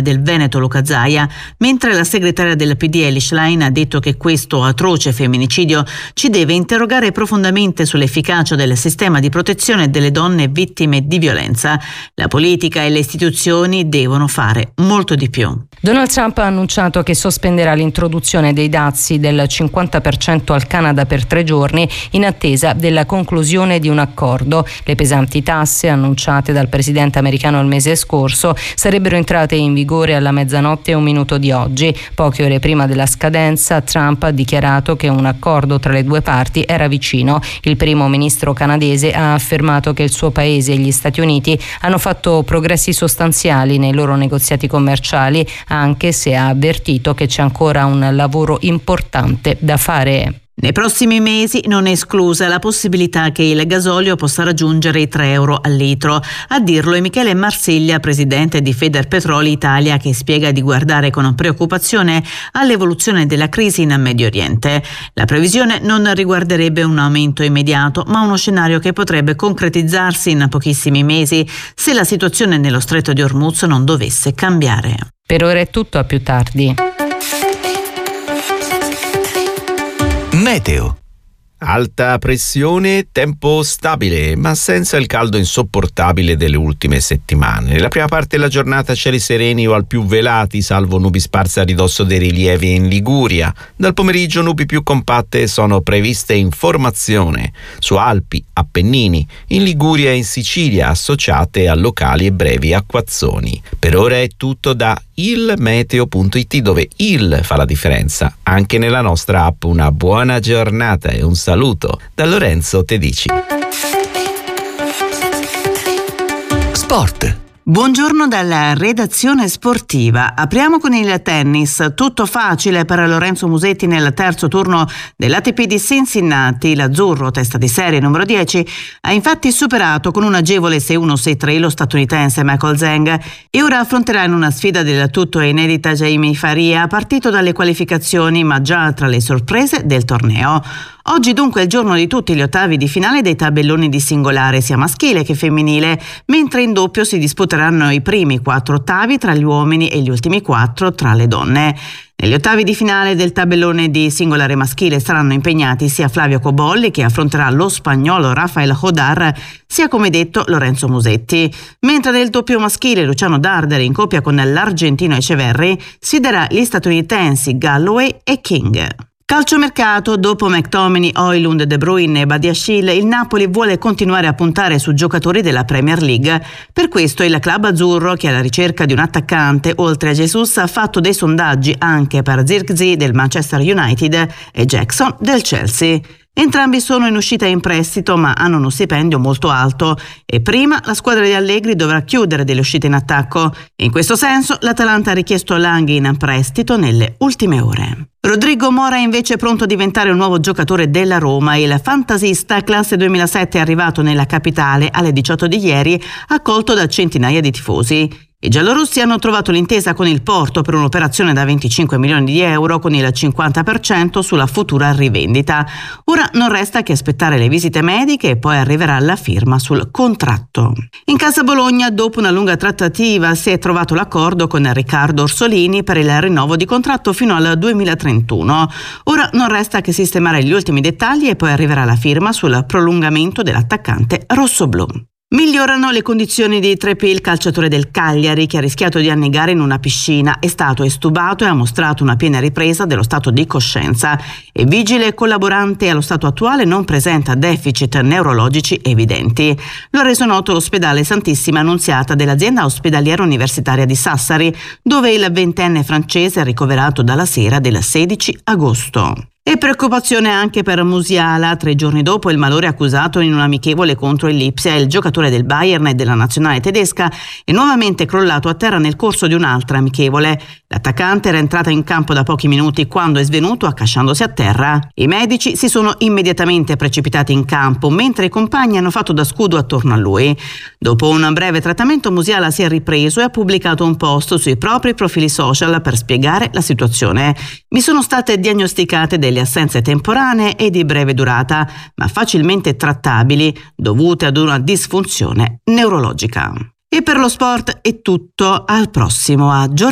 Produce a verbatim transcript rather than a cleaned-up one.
del Veneto Luca Zaia, mentre la segretaria del P D Elly Schlein ha detto che questo atroce femminicidio ci deve interrogare profondamente sull'efficacia del sistema di protezione delle donne vittime di violenza. La politica e le istituzioni devono fare molto di più. Donald Trump ha annunciato che sospenderà l'introduzione dei dazi del cinquanta per cento al Canada per tre giorni in attesa della conclusione di un accordo. Le pesanti tasse annunciate dal presidente americano il mese scorso sarebbero entrate in vigore alla mezzanotte e un minuto di oggi. Poche ore prima della scadenza, Trump ha dichiarato che un accordo tra le due parti era vicino. Il primo ministro canadese ha affermato che il suo paese e gli Stati Uniti hanno fatto progressi sostanziali nei loro negoziati commerciali, anche se ha avvertito che c'è ancora un lavoro importante da fare. Nei prossimi mesi non è esclusa la possibilità che il gasolio possa raggiungere i tre euro al litro. A dirlo è Michele Marsiglia, presidente di Federpetroli Italia, che spiega di guardare con preoccupazione all'evoluzione della crisi in Medio Oriente. La previsione non riguarderebbe un aumento immediato, ma uno scenario che potrebbe concretizzarsi in pochissimi mesi se la situazione nello Stretto di Hormuz non dovesse cambiare. Per ora è tutto, a più tardi. Meteo. Alta pressione, tempo stabile, ma senza il caldo insopportabile delle ultime settimane. Nella prima parte della giornata cieli sereni o al più velati, salvo nubi sparse a ridosso dei rilievi in Liguria. Dal pomeriggio nubi più compatte sono previste in formazione su Alpi, Appennini, in Liguria e in Sicilia, associate a locali e brevi acquazzoni. Per ora è tutto da il meteo punto it, dove il fa la differenza anche nella nostra app. Una buona giornata e un saluto da Lorenzo Tedici. Sport. Buongiorno dalla redazione sportiva. Apriamo con il tennis. Tutto facile per Lorenzo Musetti nel terzo turno dell'A T P di Cincinnati. L'azzurro, testa di serie numero dieci, ha infatti superato con un agevole sei uno sei tre lo statunitense Michael Zhang e ora affronterà in una sfida del tutto inedita Jamie Faria, partito dalle qualificazioni ma già tra le sorprese del torneo. Oggi dunque è il giorno di tutti gli ottavi di finale dei tabelloni di singolare sia maschile che femminile, mentre in doppio si disputeranno i primi quattro ottavi tra gli uomini e gli ultimi quattro tra le donne. Negli ottavi di finale del tabellone di singolare maschile saranno impegnati sia Flavio Cobolli, che affronterà lo spagnolo Rafael Hodar, sia come detto Lorenzo Musetti, mentre nel doppio maschile Luciano Darderi in coppia con l'argentino Echeverri sfiderà gli statunitensi Galloway e King. Calciomercato. Dopo McTominay, Højlund, De Bruyne e Badiashile, il Napoli vuole continuare a puntare su giocatori della Premier League. Per questo il club azzurro, che è alla ricerca di un attaccante oltre a Jesus, ha fatto dei sondaggi anche per Zirkzee del Manchester United e Jackson del Chelsea. Entrambi sono in uscita in prestito, ma hanno uno stipendio molto alto e prima la squadra di Allegri dovrà chiudere delle uscite in attacco. In questo senso l'Atalanta ha richiesto Langhi in prestito nelle ultime ore. Rodrigo Mora è invece pronto a diventare un nuovo giocatore della Roma. Il fantasista classe duemilasette è arrivato nella capitale alle diciotto di ieri, accolto da centinaia di tifosi. I giallorossi hanno trovato l'intesa con il Porto per un'operazione da venticinque milioni di euro con il cinquanta per cento sulla futura rivendita. Ora non resta che aspettare le visite mediche e poi arriverà la firma sul contratto. In casa Bologna, dopo una lunga trattativa, si è trovato l'accordo con Riccardo Orsolini per il rinnovo di contratto fino al duemilatrentuno. Ora non resta che sistemare gli ultimi dettagli e poi arriverà la firma sul prolungamento dell'attaccante rossoblù. Migliorano le condizioni di Treppi, il calciatore del Cagliari, che ha rischiato di annegare in una piscina. È stato estubato e ha mostrato una piena ripresa dello stato di coscienza. È vigile collaborante e allo stato attuale non presenta deficit neurologici evidenti. Lo ha reso noto l'ospedale Santissima Annunziata dell'azienda ospedaliera universitaria di Sassari, dove il ventenne francese è ricoverato dalla sera del sedici agosto. E preoccupazione anche per Musiala. Tre giorni dopo il malore accusato in un amichevole contro il Lipsia, il giocatore del Bayern e della nazionale tedesca è nuovamente crollato a terra nel corso di un'altra amichevole. L'attaccante era entrato in campo da pochi minuti quando è svenuto accasciandosi a terra. I medici si sono immediatamente precipitati in campo, mentre i compagni hanno fatto da scudo attorno a lui. Dopo un breve trattamento Musiala si è ripreso e ha pubblicato un post sui propri profili social per spiegare la situazione. Mi sono state diagnosticate delle assenze temporanee e di breve durata, ma facilmente trattabili, dovute ad una disfunzione neurologica. E per lo sport è tutto, al prossimo aggiornamento.